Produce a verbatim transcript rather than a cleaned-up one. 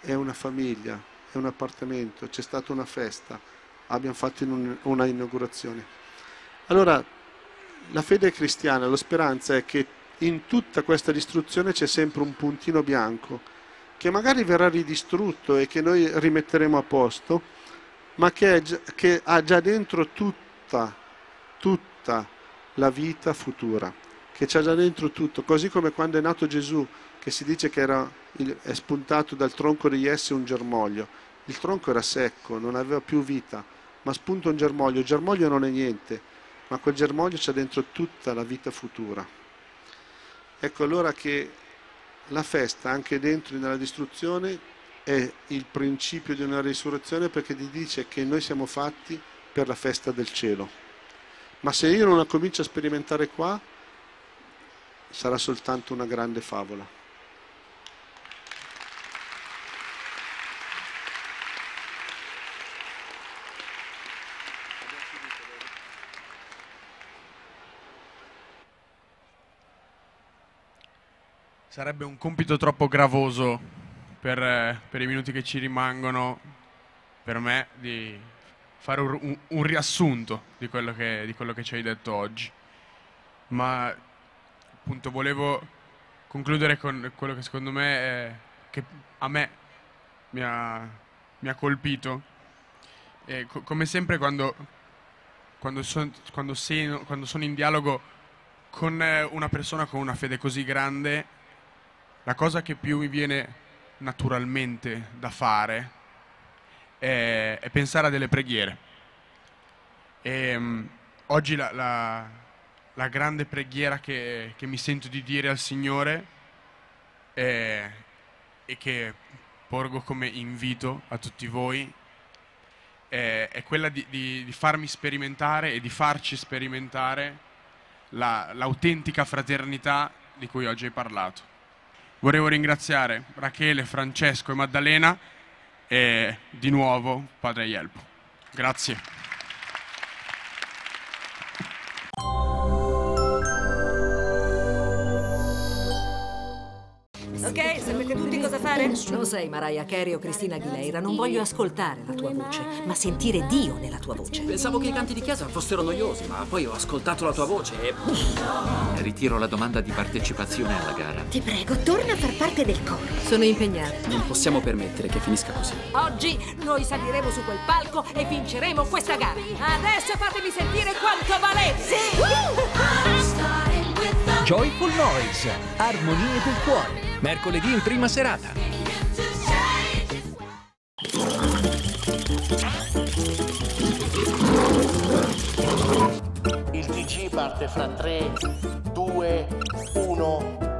è una famiglia, è un appartamento, c'è stata una festa, abbiamo fatto in un, una inaugurazione. Allora, la fede cristiana, la speranza è che in tutta questa distruzione c'è sempre un puntino bianco, che magari verrà ridistrutto e che noi rimetteremo a posto, ma che, è già, che ha già dentro tutta, tutta la vita futura, che c'ha già dentro tutto, così come quando è nato Gesù, che si dice che era il, è spuntato dal tronco di Jesse un germoglio. Il tronco era secco, non aveva più vita, ma spunta un germoglio. Il germoglio non è niente, ma quel germoglio c'ha dentro tutta la vita futura. Ecco allora che la festa, anche dentro nella distruzione, è il principio di una risurrezione, perché ti dice che noi siamo fatti per la festa del cielo. Ma se io non la comincio a sperimentare qua, sarà soltanto una grande favola. Sarebbe un compito troppo gravoso per, eh, per i minuti che ci rimangono, per me, di fare un, un, un riassunto di quello, che, di quello che ci hai detto oggi. Ma appunto volevo concludere con quello che secondo me è, che a me mi ha, mi ha colpito. E co- come sempre quando, quando, son, quando, sei, quando sono in dialogo con una persona con una fede così grande, la cosa che più mi viene naturalmente da fare è, è pensare a delle preghiere. E, um, oggi la, la, la grande preghiera che, che mi sento di dire al Signore è, e che porgo come invito a tutti voi è, è quella di, di, di farmi sperimentare e di farci sperimentare la, l'autentica fraternità di cui oggi hai parlato. Volevo ringraziare Rachele, Francesco e Maddalena e di nuovo Padre Ielpo. Grazie. Ok, sapete tutti cosa fare? Non sei Mariah Carey o Christina Aguilera, non voglio ascoltare la tua voce, ma sentire Dio nella tua voce. Pensavo che i canti di chiesa fossero noiosi, ma poi ho ascoltato la tua voce e... Ritiro la domanda di partecipazione alla gara. Ti prego, torna a far parte del coro. Sono impegnata. non possiamo permettere che finisca così. Oggi noi saliremo su quel palco e vinceremo questa gara. Adesso fatemi sentire quanto valete! Joyful Noise, armonie del cuore. Mercoledì in prima serata. Il T G parte fra tre, due, uno.